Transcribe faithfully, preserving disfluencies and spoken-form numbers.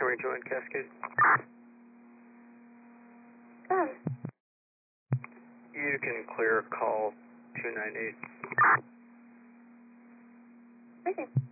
Can we join Cascade? Oh, You can clear call two nine eight. okay.